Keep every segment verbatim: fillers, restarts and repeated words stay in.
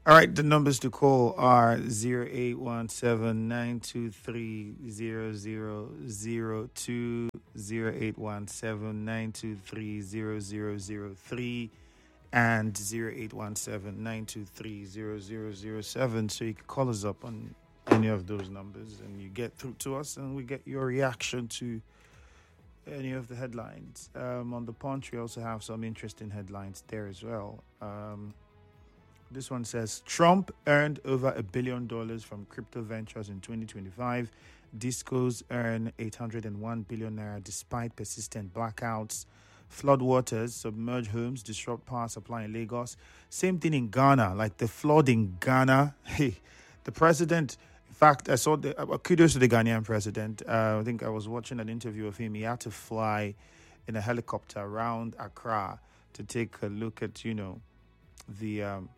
All right, the numbers to call are zero eight one seven nine two three zero zero zero two, zero eight one seven nine two three zero zero zero three, and zero eight one seven nine two three zero zero zero seven. So you can call us up on any of those numbers and you get through to us and we get your reaction to any of the headlines. Um, on the Punch, we also have some interesting headlines there as well. Um, This one says Trump earned over a billion dollars from crypto ventures in twenty twenty-five. Discos earn eight hundred one billion naira despite persistent blackouts. Floodwaters submerge homes, disrupt power supply in Lagos. Same thing in Ghana, like the flood in Ghana. Hey, the president, in fact, I saw the uh, kudos to the Ghanaian president. Uh, I think I was watching an interview of him. He had to fly in a helicopter around Accra to take a look at, you know, the um,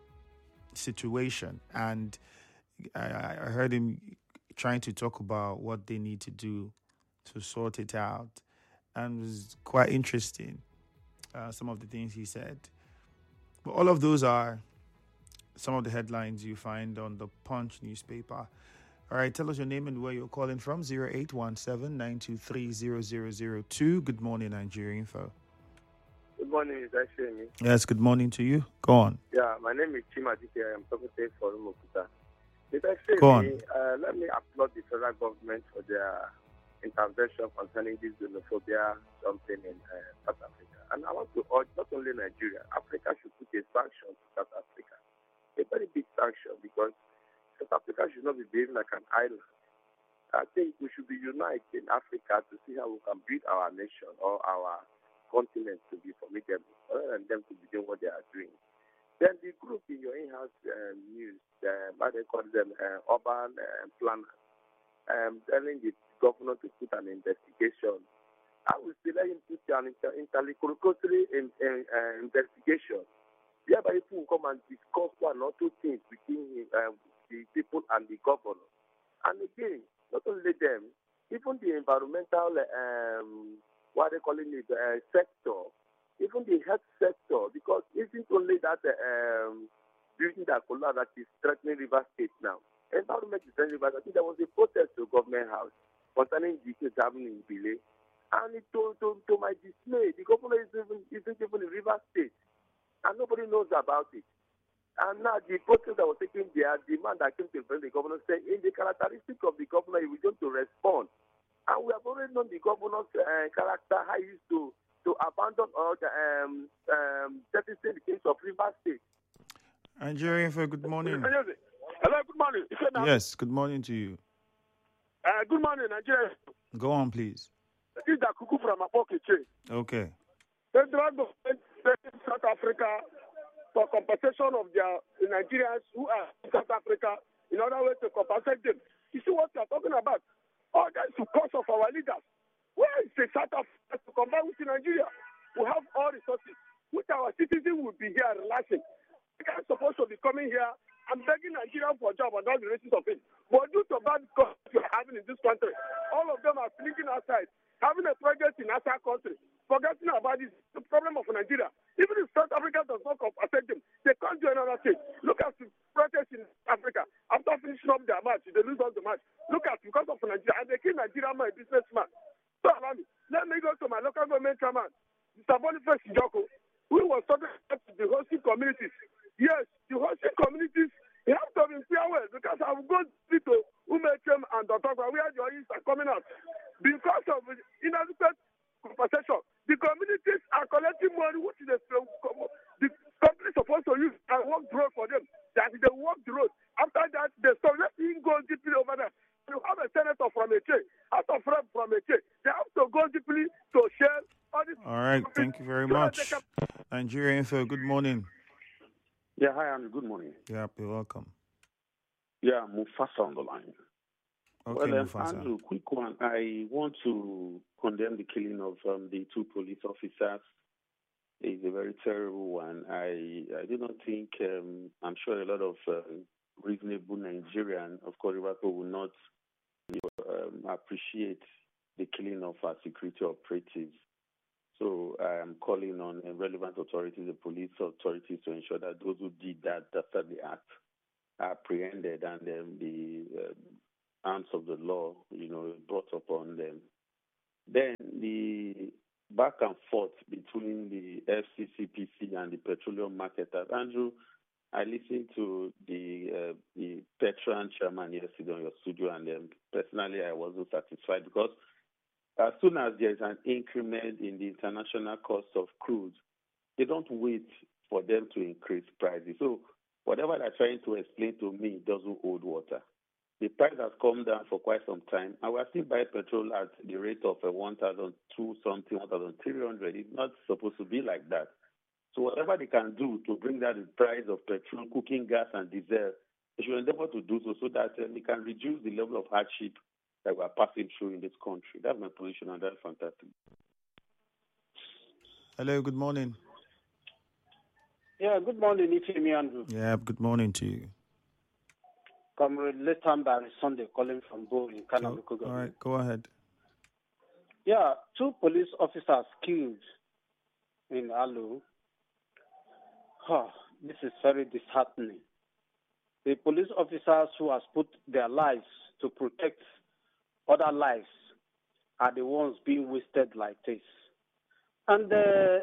situation, and I, I heard him trying to talk about what they need to do to sort it out, and it was quite interesting, uh, some of the things he said. But all of those are some of the headlines you find on the Punch newspaper. All right, tell us your name and where you're calling from. Zero eight one seven nine two three zero zero zero two. Good morning, Nigeria Info. Good morning, is that Shemi? Yes, good morning to you. Go on. Yeah, my name is Chima Dike. I'm talking to for Mokuta. Mister Go on. Shemi, uh, let me applaud the federal government for their intervention concerning this xenophobia something in uh, South Africa. And I want to urge not only Nigeria, Africa should put a sanction to South Africa. A very big sanction, because South Africa should not be behaving like an island. I think we should be united in Africa to see how we can build our nation or our continent to be formidable, rather than them to be doing what they are doing. Then the group in your in-house uh, news, uh, what they call them, uh, urban uh, planners, um, telling the governor to put an investigation. I will still let him put an inter- interlocutory in, in, uh, investigation, whereby people will come and discuss one or two things between uh, the people and the governor. And again, not only them, even the environmental um, what they calling it, uh, sector, even the health sector, because it isn't only that uh, um, building that collapse that is threatening River State now. Environment is threatening River State. I think there was a protest to Government House concerning the case happening in Bile. And it, to, to, to my dismay, the governor is even, isn't even in River State. And nobody knows about it. And now the protest that was taken there, the man that came to the governor said, in the characteristic of the governor, he was going to respond. And we have already known the governor's uh, character, how he used to, to abandon all the um, um, thirty-six the case of River State. Nigeria Info, good morning. Hello, good morning. Yes, good morning to you. Uh, good morning, Nigeria. Go on, please. This is Kuku from Apokiche. Okay. The drug government in South Africa for compensation of their Nigerians who are in South Africa in order way to compensate them. You see what you are talking about? All that is because of our leaders. Where is the South Africa to combine with Nigeria? We have all resources, which our citizens will be here relaxing. They are supposed to be coming here and begging Nigeria for a job and all the rest of it. But due to bad costs we are having in this country, all of them are sneaking outside, having a project in outside country, forgetting about this the problem of Nigeria. Even if South Africa does not compensate them, they can't do another thing. Look at the protests in Africa. After finishing up their match, they lose all the match. Look at because of Nigeria, and they kill Nigeria man, a businessman. So allow me. Let me go to my local government chairman, Mister Boniface Njoko, who was talking about the hosting communities. Yes, the hosting communities, they have to be fair well, because I will go to Umechem and Dotogwa, where the oils are coming out. Because of inadequate compensation, the communities are collecting money, which is the, the company supposed to use and work the road for them. That they work the road. After that, they stop. Let him go deeply over there. You have a senator from a K, out of rep from a K. They have to go deeply to share all this. All right, thank you very much. Nigeria Info, good morning. Yeah, hi, Andy. Good morning. Yeah, you're welcome. Yeah, Mufasa on the line. Okay, well, Mufasa. Um, Andrew, quick one. I want to condemn the killing of um, the two police officers. It's a very terrible one. I I do not think, um, I'm sure a lot of um, reasonable Nigerian, of course, will not um, appreciate the killing of our security operatives. So I am calling on uh, relevant authorities, the police authorities, to ensure that those who did that after the act are apprehended and um, the um, arms of the law, you know, brought upon them. Then the back and forth between the F C C P C and the petroleum marketers. Andrew, I listened to the uh, the Petran chairman yesterday on your studio, and um, personally I wasn't satisfied because as soon as there is an increment in the international cost of crude, they don't wait for them to increase prices. So whatever they're trying to explain to me doesn't hold water. The price has come down for quite some time, and we're still buying petrol at the rate of uh, one thousand two something, one thousand three hundred. It's not supposed to be like that. So whatever they can do to bring down the price of petrol, cooking gas, and diesel, they should endeavor to do so so that uh, they can reduce the level of hardship that we're passing through in this country. That's my position, and that's fantastic. Hello, good morning. Yeah, good morning, Ifemi Andrew. Yeah, good morning to you. Comrade Letamba Sunday calling from Bo in Kanabuko. So, all right, go ahead. Yeah, two police officers killed in Alu. Oh, this is very disheartening. The police officers who have put their lives to protect other lives are the ones being wasted like this. And uh,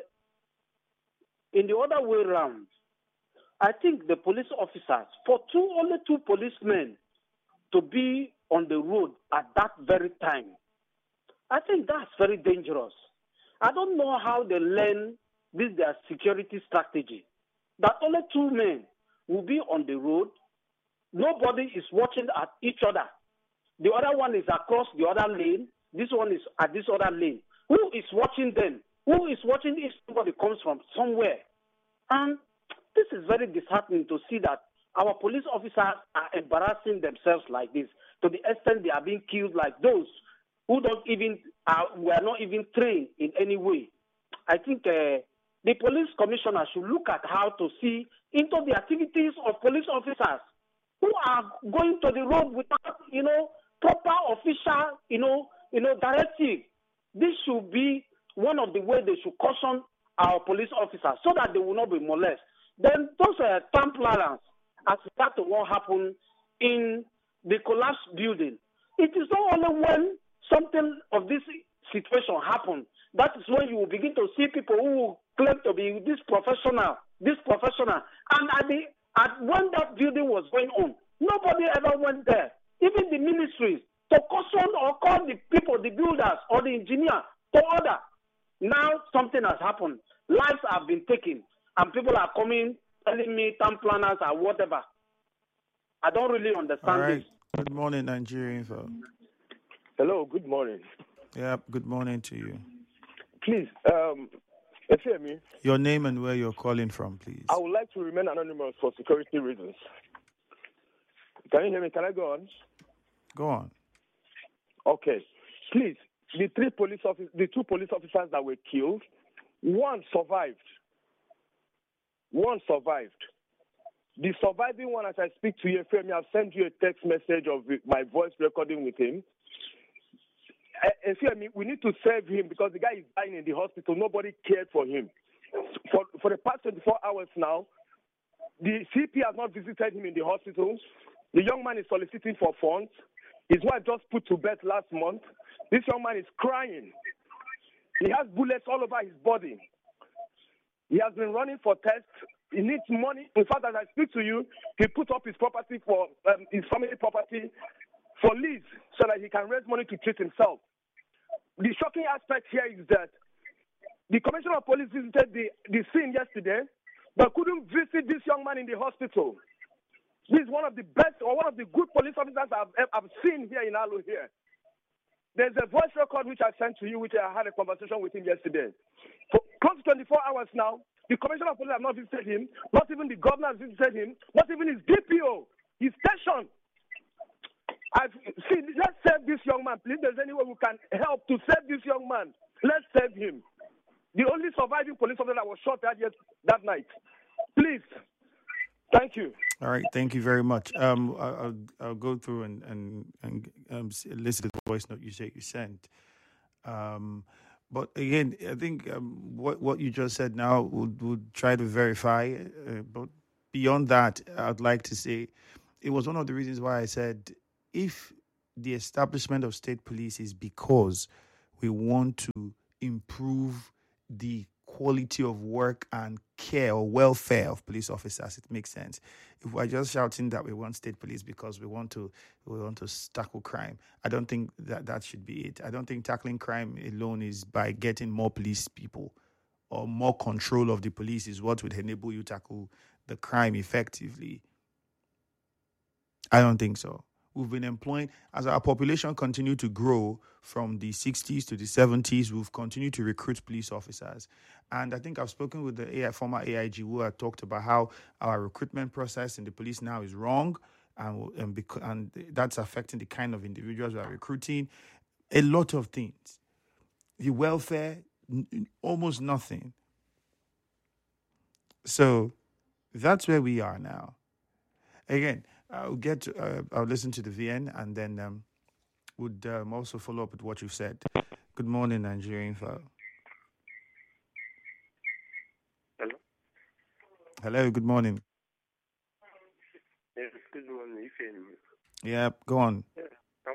in the other way around, I think the police officers, for two only two policemen to be on the road at that very time, I think that's very dangerous. I don't know how they learn this their security strategy. That only two men will be on the road. Nobody is watching at each other. The other one is across the other lane. This one is at this other lane. Who is watching them? Who is watching if somebody comes from somewhere? And this is very disheartening to see that our police officers are embarrassing themselves like this, to the extent they are being killed like those who don't even, uh, were not even trained in any way. I think uh, the police commissioner should look at how to see into the activities of police officers who are going to the road without, you know, proper official, you know, you know, directive. This should be one of the ways they should caution our police officers so that they will not be molested. Then those uh, Templars, as part of what happened in the collapsed building, it is not only when something of this situation happens, that is when you will begin to see people who will claim to be this professional, this professional. And at the at when that building was going on, nobody ever went there. Even the ministries to caution or call the people, the builders or the engineer to order. Now something has happened. Lives have been taken. And people are coming, telling me town planners or whatever. I don't really understand All right. this. Good morning, Nigeria Info. Hello, good morning. Yeah, good morning to you. Please, um, hear me. Your name and where you're calling from, please. I would like to remain anonymous for security reasons. Can you hear me? Can I go on? Go on. Okay. Please, the three police officers, the two police officers that were killed, one survived. One survived. The surviving one, as I speak to you, Femi, I've sent you a text message of my voice recording with him. And Femi, we need to save him because the guy is dying in the hospital. Nobody cared for him. For, for the past twenty-four hours now, the C P has not visited him in the hospital. The young man is soliciting for funds. His wife just put to bed last month. This young man is crying. He has bullets all over his body. He has been running for tests. He needs money. In fact, as I speak to you, he put up his property for um, his family property for lease so that he can raise money to treat himself. The shocking aspect here is that the commissioner of police visited the, the scene yesterday, but couldn't visit this young man in the hospital. This is one of the best or one of the good police officers I've, I've seen here in Alu here. There's a voice record which I sent to you, which I had a conversation with him yesterday. For close to twenty-four hours now, the commissioner of police have not visited him, not even the governor has visited him, not even his D P O, his station. I've, see, let's save this young man, please. There's any way we can help to save this young man. Let's save him. The only surviving police officer that was shot that, yet, that night. Please. Thank you. All right, thank you very much. Um, I'll, I'll go through and and, and um, listen to the voice note you say you sent. Um, But again, I think um, what what you just said now would would try to verify. Uh, but beyond that, I'd like to say it was one of the reasons why I said if the establishment of state police is because we want to improve the quality of work and care or welfare of police officers, it makes sense. If we're just shouting that we want state police because we want to we want to tackle crime, I don't think that that should be it. I don't think tackling crime alone is by getting more police people or more control of the police is what would enable you to tackle the crime effectively. I don't think so. We've been employing, as our population continued to grow from the sixties to the seventies, we've continued to recruit police officers. And I think I've spoken with the A I, former A I G who had talked about how our recruitment process in the police now is wrong. And, and, because, and that's affecting the kind of individuals we are recruiting. A lot of things. The welfare, n- almost nothing. So that's where we are now. Again, I'll get. To, uh, I'll listen to the V N and then um, would um, also follow up with what you've said. Good morning, Nigerian Info. Hello. Hello. Good morning. Yes, good morning. If you Yeah. Go on. yeah, I'm,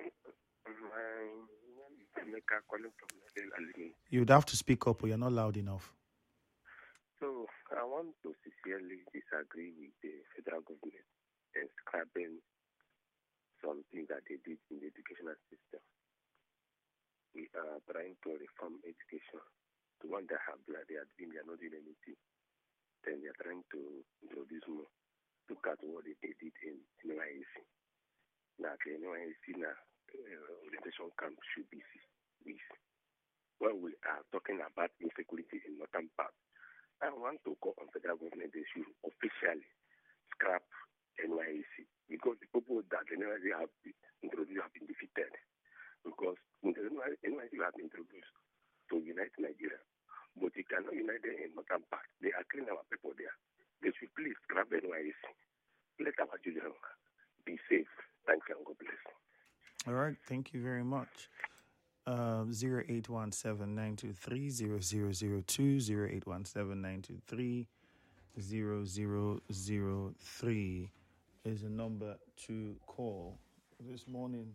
I'm Emeka calling from Nigeria. You'd have to speak up, or you're not loud enough. So I want to sincerely disagree with the federal government and scrapping something that they did in the educational system. We are trying to reform education. The one that have like they are doing, they are not doing anything. Then they are trying to introduce more. Look at what they, they did in N Y C. Now, the N Y C now, uh, orientation camp should be with. When we are talking about insecurity in northern part, I want to call on federal government. They should officially scrap N Y C because the people that the N Y C have been introduced have been defeated. Because the N Y C have been introduced to unite Nigeria, but you cannot unite them in northern part. They are killing our people there. They should please scrap N Y C. Let our children be safe. Thank you and God bless. All right. Thank you very much. Uh, zero eight one seven nine two three zero zero zero two zero eight one seven nine two three zero zero zero three is a number to call this morning.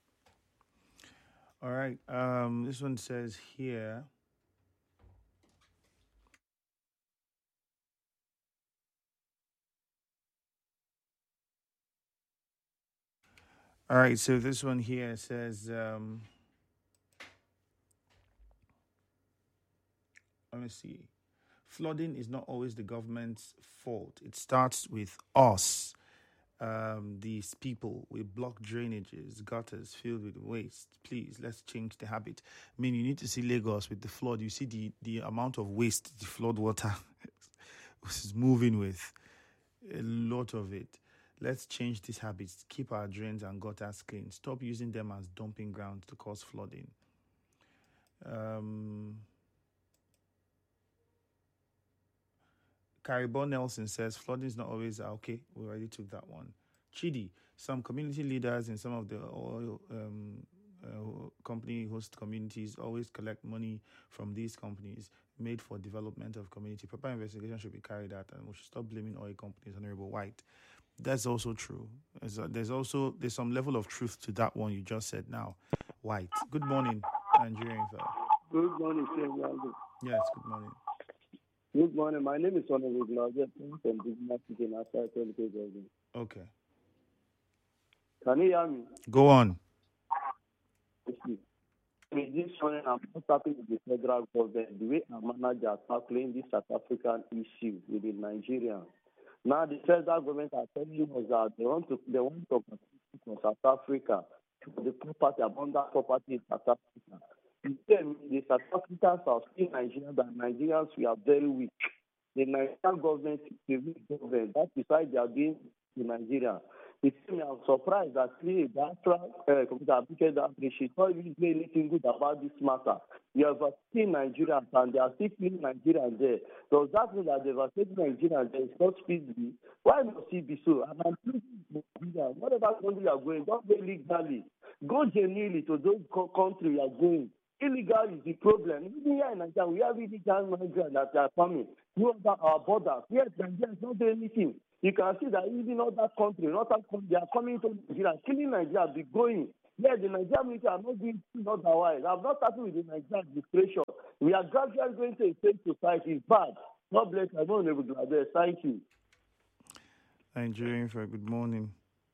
All right. Um, this one says here. All right. So this one here says. Um, let me see. Flooding is not always the government's fault. It starts with us. Um, these people, we block drainages, gutters filled with waste. Please, let's change the habit. I mean, you need to see Lagos with the flood. You see the, the amount of waste the flood water is moving with. A lot of it. Let's change these habits. Keep our drains and gutters clean. Stop using them as dumping grounds to cause flooding. Um... Caribou Nelson says flooding is not always okay. We already took that one. Chidi, some community leaders in some of the oil um, uh, company host communities always collect money from these companies made for development of community. Proper investigation should be carried out, and we should stop blaming oil companies. Honorable White. That's also true. There's, a, there's also there's some level of truth to that one you just said now. White. Good morning, Nigerian Info. Good morning, sir. Yes, good morning. Good morning. My name is Honorable Glazer from Business City in Asai Television. Okay. Can you hear me? Go on. In this morning, I'm not starting with the federal government. The way our managers are tackling this South African issue within Nigeria. Now, the federal government are telling us that they want to they want to from South Africa to the property, abundant property in South Africa. The South Africans are still Nigerians, that Nigerians we are very weak. The Nigerian government is a weak government. That is why they are doing in Nigeria. It's me, I'm surprised that the diaspora uh, computer application should not even say anything good about this matter. You have seen Nigerians and they are still killing Nigerians there. Does that mean that they are taking Nigerians there is not feasible? Why must it be so? And I'm thinking, Nigeria, whatever country you are going, don't go legally. Go genuinely to those countries you are going. Illegal is the problem. Even here in Nigeria, we have illegal migrants that are coming through our borders. Yes, Nigeria is not doing anything. You can see that even other countries, other countries, they are coming to Nigeria, killing Nigeria, be going. Yes, the Nigerian military are not doing otherwise. I'm not starting with the Nigerian administration. We are gradually going to a safe society. It's bad. God bless you. I don't know about this. Thank you. Nigerian for good morning.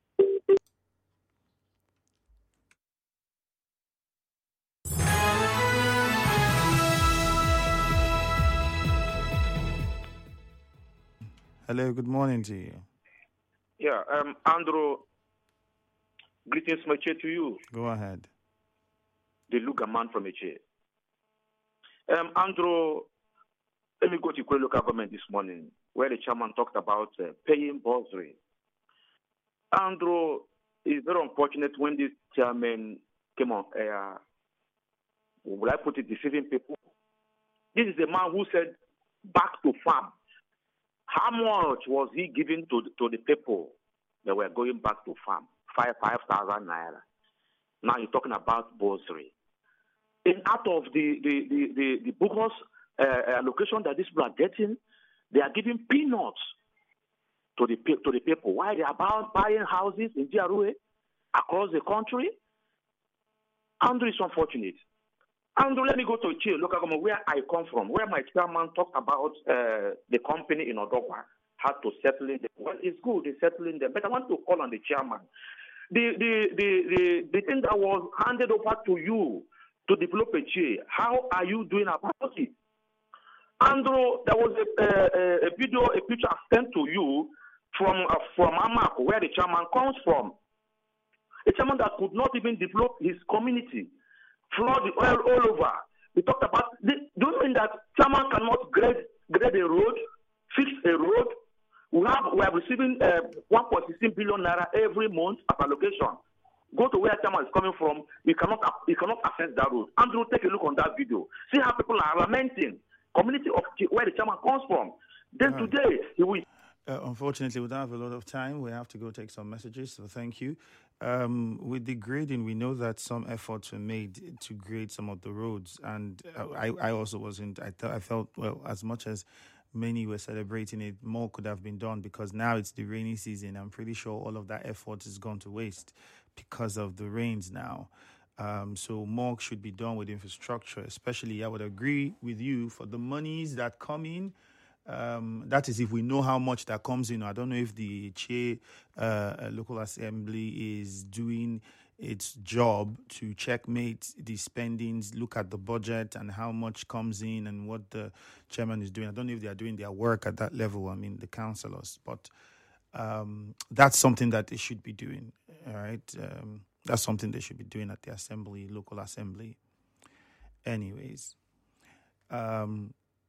Hello, good morning to you. Yeah, um, Andrew, greetings, Meche, to you. Go ahead. The Luga man from Meche. Um, Andrew, let me go to Kwe local government this morning, where the chairman talked about uh, paying bursary. Andrew, it's very unfortunate when this chairman came on air. Will I put it, deceiving people? This is a man who said, back to farm. How much was he giving to, to the people that were going back to farm? Five, five thousand naira. Now you're talking about bursary. And out of the the the the, the bogus uh, allocation that these people are getting, they are giving peanuts to the to the people. Why they are about buying houses in G R O A across the country? Andrew is unfortunate. Andrew, let me go to Chile, local government, where I come from, where my chairman talked about uh, the company in Odogwa had to settle in them. Well, it's good, they settle in them, but I want to call on the chairman. The, the, the, the, the thing that was handed over to you to develop a Chile, how are you doing about it? Andrew, there was a, a, a video, a picture sent to you from, uh, from Amako, where the chairman comes from. A chairman that could not even develop his community. Flood the oil all over. We talked about, do you mean that someone cannot grade, grade a road, fix a road? We have we are receiving uh, one point one six billion naira every month of allocation. Go to where someone is coming from, you cannot you cannot access that road. Andrew, take a look on that video. See how people are lamenting community of where the chairman comes from. Then right. Today he will. Uh, unfortunately, we don't have a lot of time. We have to go take some messages, so thank you. Um, with the grading, we know that some efforts were made to grade some of the roads, and I, I also wasn't. I, th- I felt, well, as much as many were celebrating it, more could have been done because now it's the rainy season. I'm pretty sure all of that effort has gone to waste because of the rains now. Um, so more should be done with infrastructure, especially, I would agree with you, for the monies that come in. Um, that is if we know how much that comes in. I don't know if the Che uh, local assembly is doing its job to checkmate the spendings, look at the budget and how much comes in and what the chairman is doing. I don't know if they are doing their work at that level, I mean the councillors, but um, that's something that they should be doing, all right? Um, that's something they should be doing at the assembly, local assembly. Anyways, um,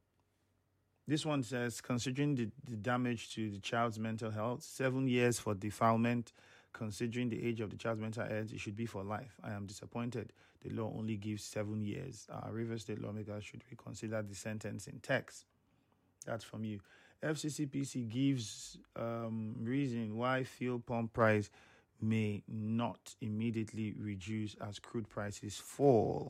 this one says, considering the, the damage to the child's mental health, seven years for defilement, considering the age of the child's mental health, it should be for life. I am disappointed. The law only gives seven years. Our River State lawmakers should reconsider the sentence in text. That's from you. F C C P C gives um, reason why fuel pump price may not immediately reduce as crude prices fall.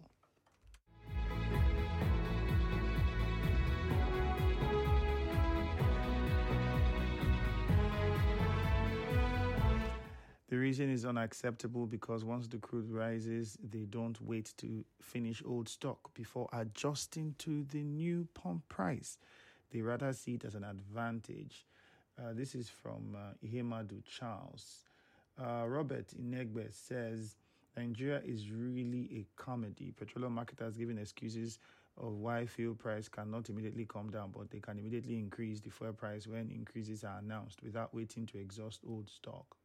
The reason is unacceptable because once the crude rises, they don't wait to finish old stock before adjusting to the new pump price. They rather see it as an advantage. Uh, this is from uh, Ihemadu Charles. Uh, Robert Inegbe says, Nigeria is really a comedy. Petroleum marketers giving excuses of why fuel price cannot immediately come down, but they can immediately increase the fuel price when increases are announced without waiting to exhaust old stock.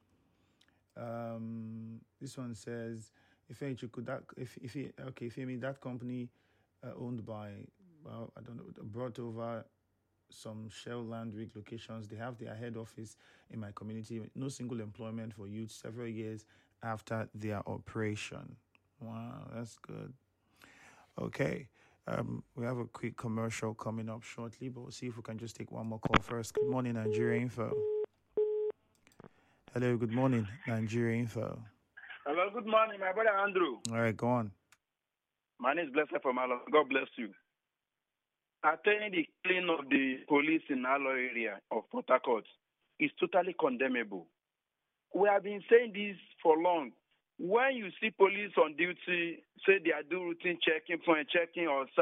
Um, this one says, if you could that if if he, okay, if you mean that company uh, owned by well, I don't know, brought over some Shell land rig locations. They have their head office in my community. No single employment for youth several years after their operation. Wow, that's good. Okay, um, we have a quick commercial coming up shortly, but we'll see if we can just take one more call first. Good morning, Nigeria Info. Hello, good morning, Nigeria Info. Hello, good morning, my brother Andrew. All right, go on. My name is Blessed from Alo. God bless you. Attending the killing of the police in Alo area of Port Harcourt is totally condemnable. We have been saying this for long. When you see police on duty, say they are doing routine checking, point checking, or